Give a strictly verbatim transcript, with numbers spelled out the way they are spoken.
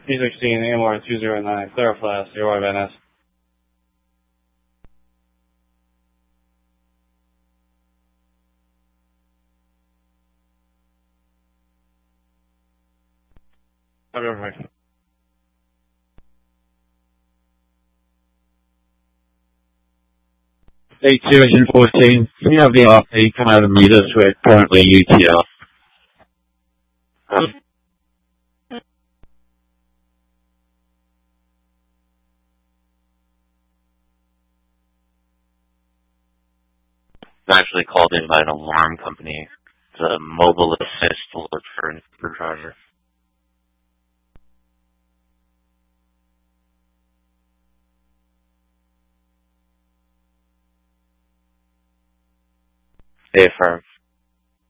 P sixteen, A M R two zero nine, clear flash, zero Van Ness. Have your information. eight Division fourteen, can you have the R P come out and meet us? We're currently U T R. Um, actually called in by an alarm company. It's a mobile assist to look for an Uber driver. They affirm.